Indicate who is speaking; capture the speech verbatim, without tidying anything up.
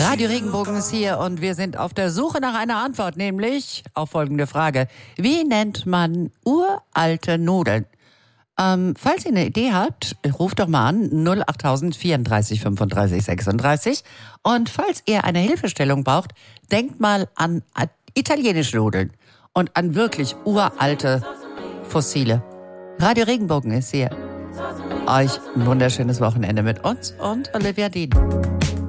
Speaker 1: Radio Regenbogen ist hier und wir sind auf der Suche nach einer Antwort, nämlich auf folgende Frage. Wie nennt man uralte Nudeln? Ähm, falls ihr eine Idee habt, ruft doch mal an null achttausend vierunddreißig fünfunddreißig sechsunddreißig. Und falls ihr eine Hilfestellung braucht, denkt mal an italienische Nudeln und an wirklich uralte Fossile. Radio Regenbogen ist hier. Euch ein wunderschönes Wochenende mit uns und Olivia Dean.